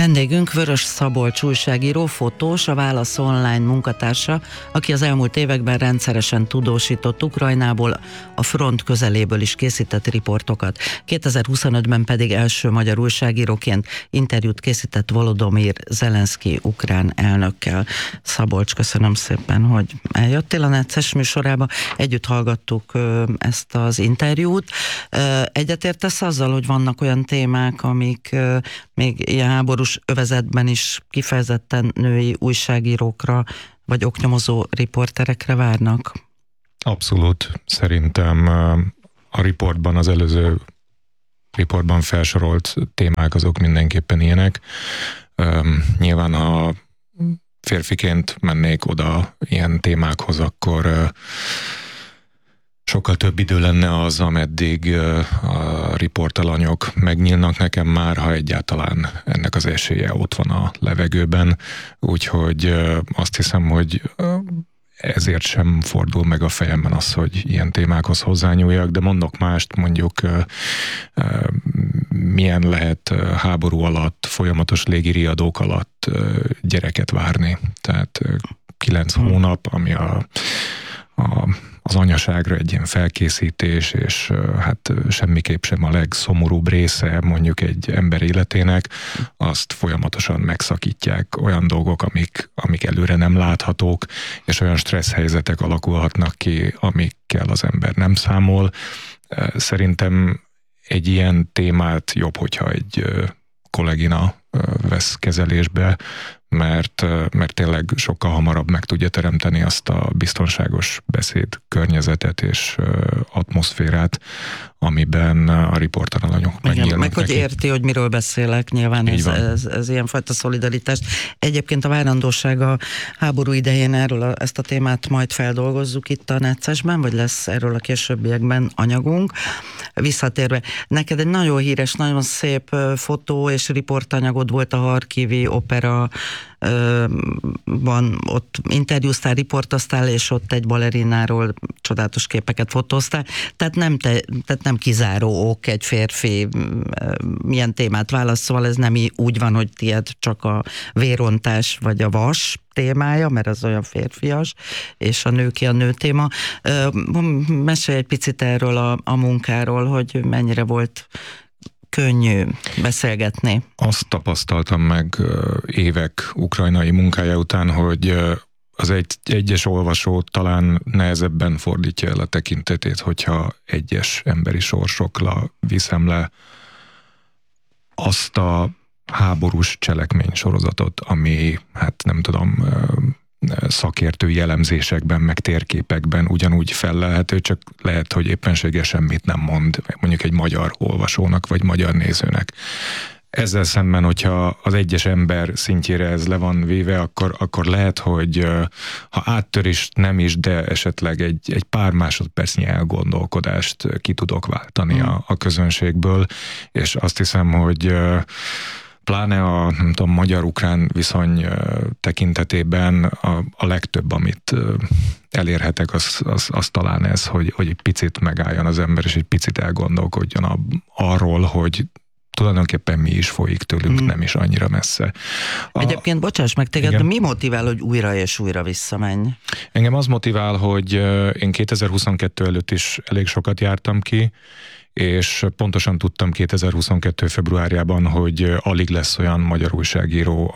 Vendégünk Vörös Szabolcs újságíró, fotós, a Válasz Online munkatársa, aki az elmúlt években rendszeresen tudósított Ukrajnából, a front közeléből is készített riportokat. 2025-ben pedig első magyar újságíróként interjút készített Volodymyr Zelenszky ukrán elnökkel. Szabolcs, köszönöm szépen, hogy eljöttél a Necces műsorába. Együtt hallgattuk ezt az interjút. Egyetértesz azzal, hogy vannak olyan témák, amik még ilyen háborús övezetben is kifejezetten női újságírókra vagy oknyomozó riporterekre várnak? Abszolút. Szerintem a riportban, az előző riportban felsorolt témák azok mindenképpen ilyenek. Nyilván, ha férfiként mennék oda ilyen témákhoz, akkor sokkal több idő lenne az, ameddig a riportalanyok megnyílnak nekem már, ha egyáltalán ennek az esélye ott van a levegőben. Úgyhogy azt hiszem, hogy ezért sem fordul meg a fejemben az, hogy ilyen témákhoz hozzányúljak, de mondok mást, mondjuk milyen lehet háború alatt, folyamatos légiriadók alatt gyereket várni. Tehát 9 hónap, ami az anyaságra egy ilyen felkészítés, és hát semmiképp sem a legszomorúbb része mondjuk egy ember életének, azt folyamatosan megszakítják olyan dolgok, amik előre nem láthatók, és olyan stressz helyzetek alakulhatnak ki, amikkel az ember nem számol. Szerintem egy ilyen témát jobb, hogyha egy kollégina vesz kezelésbe, mert tényleg sokkal hamarabb meg tudja teremteni azt a biztonságos beszéd környezetet és atmoszférát, amiben a riportalanyok megnyílnak. Meg hogy érti, hogy miről beszélek, nyilván ez ilyenfajta szolidaritás. Egyébként a várandóság a háború idején ezt a témát majd feldolgozzuk itt a Neccesben, vagy lesz erről a későbbiekben anyagunk. Visszatérve, neked egy nagyon híres, nagyon szép fotó és riportanyagod volt a Harkivi Opera van, ott interjúztál, riportoztál, és ott egy balerináról csodálatos képeket fotóztál. Tehát nem kizáró ok egy férfi milyen témát válaszol, ez nem úgy van, hogy tiéd csak a vérontás vagy a vas témája, mert az olyan férfias, és a nőké a nő téma. Mesélj egy picit erről a munkáról, hogy mennyire volt könnyű beszélgetni. Azt tapasztaltam meg évek ukrajnai munkája után, hogy az egyes olvasó talán nehezebben fordítja el a tekintetét, hogyha egyes emberi sorsokra viszem le azt a háborús cselekmény sorozatot, ami, hát nem tudom, szakértői elemzésekben, meg térképekben ugyanúgy fellelhető, csak lehet, hogy éppenséggel semmit nem mond mondjuk egy magyar olvasónak, vagy magyar nézőnek. Ezzel szemben, hogyha az egyes ember szintjére ez le van véve, akkor lehet, hogy ha áttörés nem is, de esetleg egy pár másodpercnyi elgondolkodást ki tudok váltani a közönségből, és azt hiszem, hogy pláne a nem tudom, magyar-ukrán viszony tekintetében a legtöbb, amit elérhetek, az talán ez, hogy egy picit megálljon az ember, és egy picit elgondolkodjon arról, hogy tulajdonképpen mi is folyik tőlünk, nem is annyira messze. Egyébként, bocsáss meg téged, de mi motivál, hogy újra és újra visszamenj? Engem az motivál, hogy én 2022 előtt is elég sokat jártam ki, és pontosan tudtam 2022. februárjában, hogy alig lesz olyan magyar újságíró,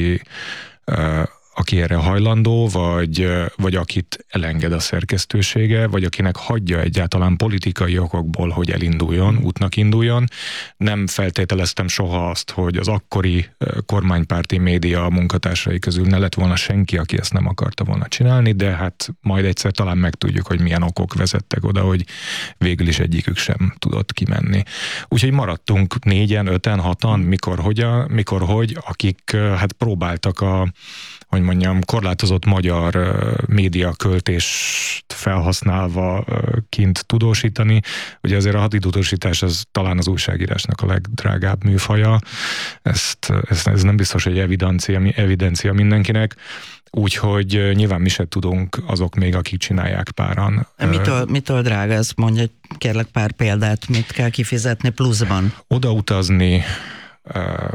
aki erre hajlandó, vagy akit elenged a szerkesztősége, vagy akinek hagyja egyáltalán politikai okokból, hogy elinduljon, útnak induljon. Nem feltételeztem soha azt, hogy az akkori kormánypárti média munkatársai közül ne lett volna senki, aki ezt nem akarta volna csinálni, de hát majd egyszer talán megtudjuk, hogy milyen okok vezettek oda, hogy végül is egyikük sem tudott kimenni. Úgyhogy maradtunk 4-en, 5-en, 6-an, mikor hogy, akik hát próbáltak hogy mondjam, korlátozott magyar média költést felhasználva kint tudósítani. Ugye azért a haditudósítás az talán az újságírásnak a legdrágább műfaja. Ez nem biztos, hogy evidencia mindenkinek. Úgyhogy nyilván mi se tudunk azok még, akik csinálják páran. Mitől drága ez? Mondj kérlek pár példát, mit kell kifizetni pluszban? Odautazni,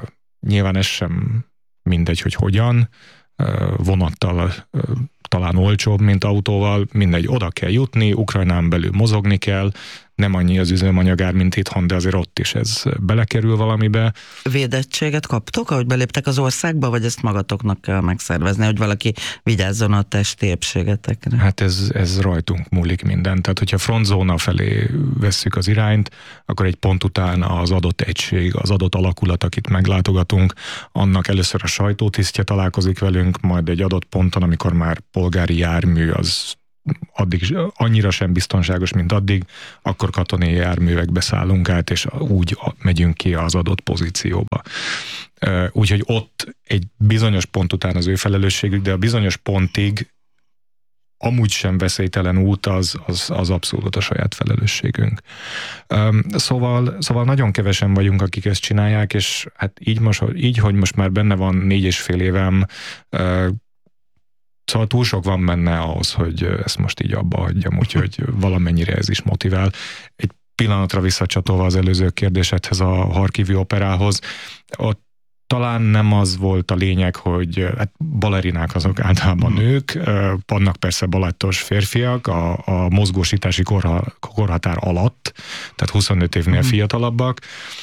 nyilván ez sem mindegy, hogy hogyan, vonattal talán olcsóbb, mint autóval, mindegy, oda kell jutni, Ukrajnán belül mozogni kell, nem annyi az üzemanyagár, mint itthon, de azért ott is ez belekerül valamibe. Védettséget kaptok, ahogy beléptek az országba, vagy ezt magatoknak kell megszervezni, hogy valaki vigyázzon a testi épségetekre? Hát ez rajtunk múlik minden. Tehát, hogyha frontzóna felé vesszük az irányt, akkor egy pont után az adott egység, az adott alakulat, akit meglátogatunk, annak először a sajtótisztje találkozik velünk, majd egy adott ponton, amikor már polgári jármű, az addig annyira sem biztonságos, mint addig, akkor katonai járművekbe szállunk át, és úgy megyünk ki az adott pozícióba. Úgyhogy ott egy bizonyos pont után az ő felelősségük, de a bizonyos pontig amúgy sem veszélytelen út az abszolút a saját felelősségünk. Szóval nagyon kevesen vagyunk, akik ezt csinálják, és hát így, hogy most már benne van 4,5 évem, szóval túl sok van benne ahhoz, hogy ezt most így abba hagyjam, úgyhogy valamennyire ez is motivál. Egy pillanatra visszacsatolva az előző kérdésedhez, a Harkivi operához, ott talán nem az volt a lényeg, hogy hát balerinák azok általában nők, vannak persze balettos férfiak, a mozgósítási korhatár alatt, tehát 25 évnél fiatalabbak,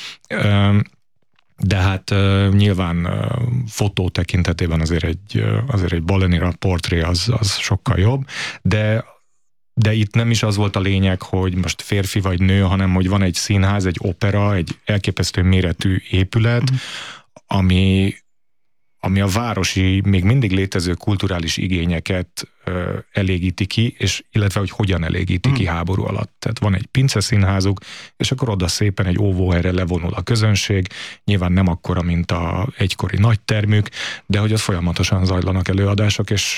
de hát nyilván fotó tekintetében azért egy balerina portré az sokkal jobb, de itt nem is az volt a lényeg, hogy most férfi vagy nő, hanem hogy van egy színház, egy opera, egy elképesztő méretű épület, ami a városi, még mindig létező kulturális igényeket elégíti ki, és illetve, hogy hogyan elégíti ki háború alatt. Tehát van egy pinceszínházuk, és akkor oda szépen egy óvóhelyre levonul a közönség, nyilván nem akkora, mint a egykori nagytermük, de hogy az folyamatosan zajlanak előadások, és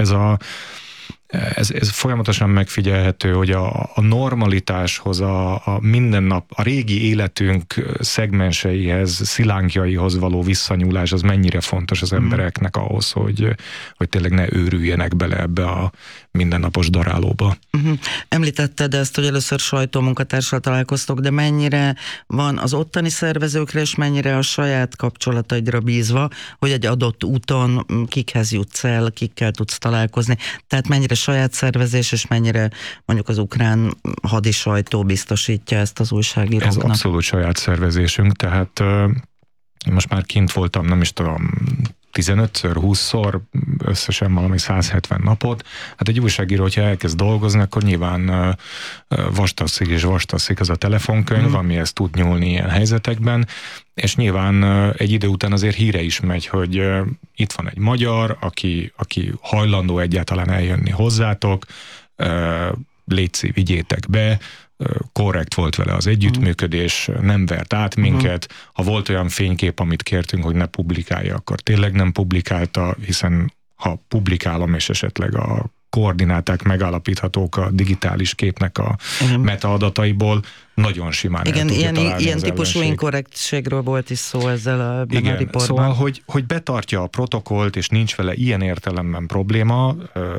ez folyamatosan megfigyelhető, hogy a normalitáshoz, a mindennap, a régi életünk szegmenseihez, szilánkjaihoz való visszanyúlás, az mennyire fontos az embereknek ahhoz, hogy tényleg ne őrüljenek bele ebbe a mindennapos darálóba. Említetted ezt, hogy először sajtómunkatársal találkoztok, de mennyire van az ottani szervezőkre, és mennyire a saját kapcsolataidra bízva, hogy egy adott úton kikhez jutsz el, kikkel tudsz találkozni. Tehát mennyire saját szervezés, és mennyire mondjuk az ukrán hadisajtó biztosítja ezt az újságíróknak? Ez abszolút saját szervezésünk, tehát most már kint voltam, nem is tudom, 15-ször, 20-szor, összesen valami 170 napot. Hát egy újságíró, hogyha elkezd dolgozni, akkor nyilván vastasszik az a telefonkönyv, amihez tud nyúlni ilyen helyzetekben, és nyilván egy idő után azért híre is megy, hogy itt van egy magyar, aki hajlandó egyáltalán eljönni hozzátok, létszi, vigyétek be, korrekt volt vele az együttműködés, nem vert át minket. Ha volt olyan fénykép, amit kértünk, hogy ne publikálja, akkor tényleg nem publikálta, hiszen ha publikálom, és esetleg a koordináták megállapíthatók a digitális képnek a metaadataiból, nagyon simán el tudja találni ilyen az típusú ellenség. inkorrektségről volt is szó ezzel a riportban. Szóval, hogy betartja a protokollt, és nincs vele ilyen értelemben probléma,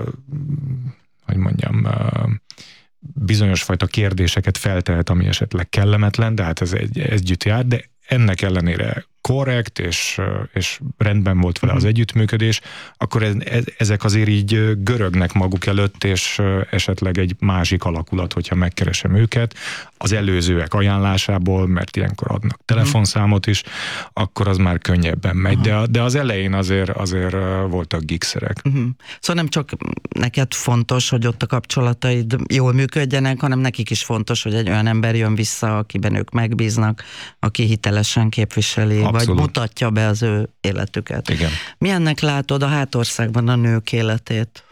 hogy mondjam, bizonyos fajta kérdéseket feltehet, ami esetleg kellemetlen, de hát ez együtt jár, de ennek ellenére korrekt, és rendben volt vele az együttműködés, akkor ezek azért így görögnek maguk előtt, és esetleg egy másik alakulat, hogyha megkeresem őket, az előzőek ajánlásából, mert ilyenkor adnak telefonszámot is, akkor az már könnyebben megy, de az elején azért voltak gigszerek. Szóval nem csak neked fontos, hogy ott a kapcsolataid jól működjenek, hanem nekik is fontos, hogy egy olyan ember jön vissza, akiben ők megbíznak, aki hitelesen képviseli, vagy mutatja be az ő életüket. Igen. Milyennek látod a hátországban a nők életét?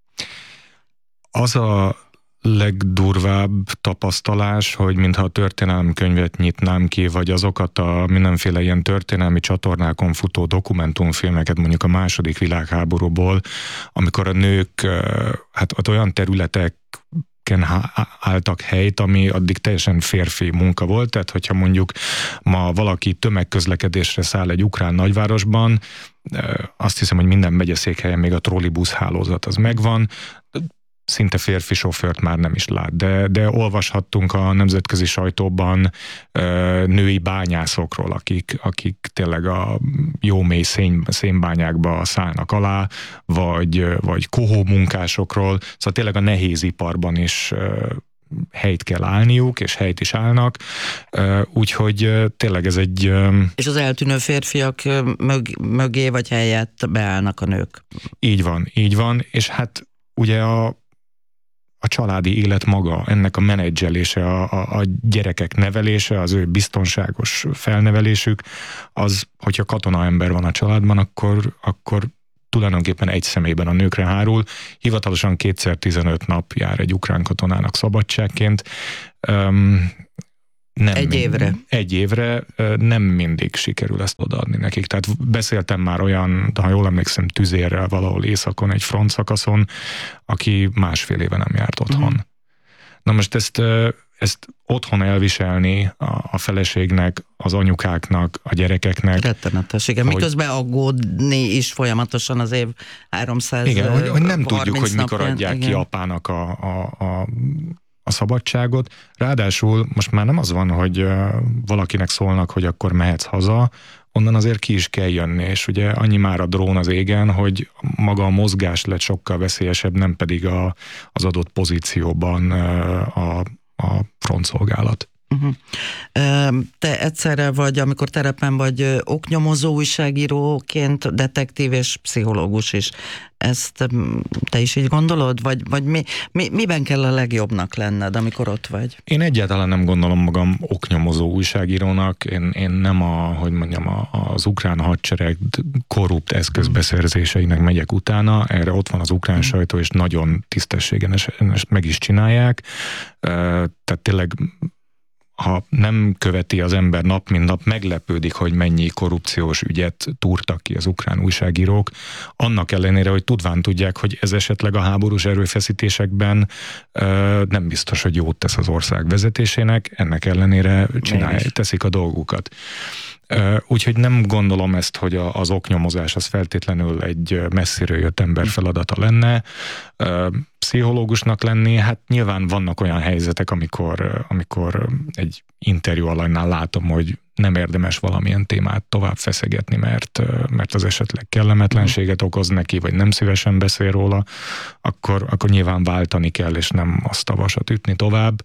Az a legdurvább tapasztalás, hogy mintha a történelemkönyvet nyitnám ki, vagy azokat a mindenféle ilyen történelmi csatornákon futó dokumentumfilmeket, mondjuk a II. Világháborúból, amikor a nők hát olyan területek álltak helyt, ami addig teljesen férfi munka volt, tehát hogyha mondjuk ma valaki tömegközlekedésre száll egy ukrán nagyvárosban, azt hiszem, hogy minden megyeszékhelyen még a trollibusz hálózat az megvan, szinte férfi sofőrt már nem is lát, de olvashattunk a nemzetközi sajtóban női bányászokról, akik tényleg a jó mély szénbányákba szállnak alá, vagy kohó munkásokról, szóval tényleg a nehéz iparban is helyt kell állniuk, és helyt is állnak, úgyhogy tényleg ez egy... És az eltűnő férfiak mögé vagy helyett beállnak a nők. Így van, és hát ugye a családi élet maga, ennek a menedzselése, a gyerekek nevelése, az ő biztonságos felnevelésük, az, hogyha katonaember van a családban, akkor tulajdonképpen egy személyben a nőkre hárul. Hivatalosan 2x15 nap jár egy ukrán katonának szabadságként. Egy évre nem mindig sikerül ezt odaadni nekik. Tehát beszéltem már olyan, ha jól emlékszem, tüzérrel valahol északon, egy front szakaszon, aki 1,5 éve nem járt otthon. Na most ezt otthon elviselni a feleségnek, az anyukáknak, a gyerekeknek. Rettenetes, igen. Miközben aggódni is folyamatosan az év 300. Igen, hogy nem tudjuk, hogy mikor napján, adják igen. ki apának a szabadságot. Ráadásul most már nem az van, hogy valakinek szólnak, hogy akkor mehetsz haza, onnan azért ki is kell jönni, és ugye annyi már a drón az égen, hogy maga a mozgás lett sokkal veszélyesebb, nem pedig az adott pozícióban a frontszolgálat. Te egyszerre vagy, amikor terepen vagy, oknyomozó újságíróként, detektív és pszichológus is. Ezt te is így gondolod? Vagy miben kell a legjobbnak lenned, amikor ott vagy? Én egyáltalán nem gondolom magam oknyomozó újságírónak. Én nem az ukrán hadsereg korrupt eszközbeszerzéseinek megyek utána. Erre ott van az ukrán sajtó, és nagyon tisztességen ezt meg is csinálják. Tehát tényleg ha nem követi az ember nap mint nap, meglepődik, hogy mennyi korrupciós ügyet túrtak ki az ukrán újságírók, annak ellenére, hogy tudják, hogy ez esetleg a háborús erőfeszítésekben nem biztos, hogy jót tesz az ország vezetésének, ennek ellenére teszik a dolgukat. Úgyhogy nem gondolom ezt, hogy az oknyomozás az feltétlenül egy messziről jött ember feladata lenne. Pszichológusnak lenni, hát nyilván vannak olyan helyzetek, amikor egy interjú alanynál látom, hogy nem érdemes valamilyen témát tovább feszegetni, mert az esetleg kellemetlenséget okoz neki, vagy nem szívesen beszél róla, akkor nyilván váltani kell, és nem azt a vasat ütni tovább.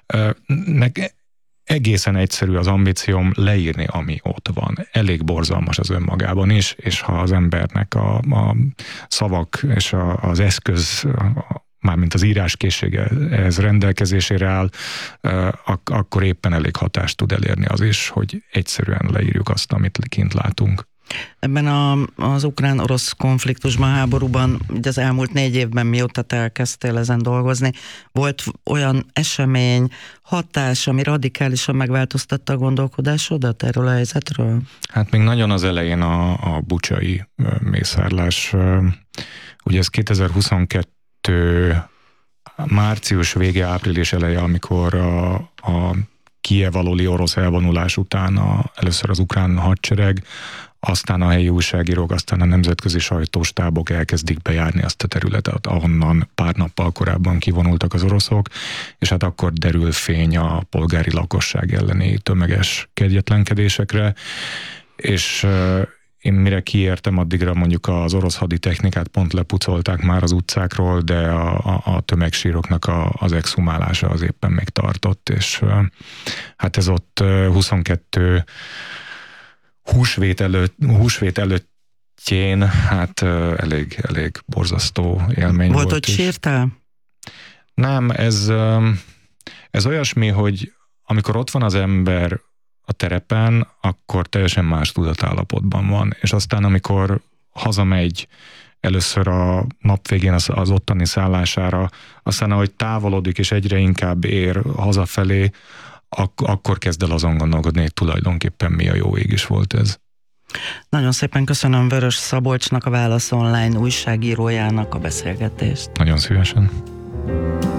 Egészen egyszerű az ambícióm leírni, ami ott van. Elég borzalmas az önmagában is, és ha az embernek a szavak és az eszköz, mármint az íráskészsége ez rendelkezésére áll, akkor éppen elég hatást tud elérni az is, hogy egyszerűen leírjuk azt, amit kint látunk. Ebben az ukrán-orosz konfliktusban, háborúban, ugye az elmúlt 4 évben, mióta te elkezdtél ezen dolgozni, volt olyan esemény, hatás, ami radikálisan megváltoztatta a gondolkodásodat erről a helyzetről? Hát még nagyon az elején a bucsai mészárlás. Ugye ez 2022 március vége, április eleje, amikor a Kijev alóli orosz elvonulás után először az ukrán hadsereg, aztán a helyi újságírók, aztán a nemzetközi sajtóstábok elkezdik bejárni azt a területet, ahonnan pár nappal korábban kivonultak az oroszok, és hát akkor derül fény a polgári lakosság elleni tömeges kegyetlenkedésekre, és én mire kiértem, addigra mondjuk az orosz haditechnikát pont lepucolták már az utcákról, de a tömegsíroknak az exhumálása az éppen még tartott, és hát ez ott 22 húsvét előttjén, hát elég borzasztó élmény volt. Volt, hogy sírtál? Nem, ez olyasmi, hogy amikor ott van az ember a terepen, akkor teljesen más tudatállapotban van, és aztán amikor hazamegy először a nap végén az ottani szállására, aztán ahogy távolodik és egyre inkább ér hazafelé, akkor kezd el azon gondolkodni, hogy tulajdonképpen mi a jó ég is volt ez. Nagyon szépen köszönöm Vörös Szabolcsnak, a Válasz Online újságírójának a beszélgetést. Nagyon szívesen.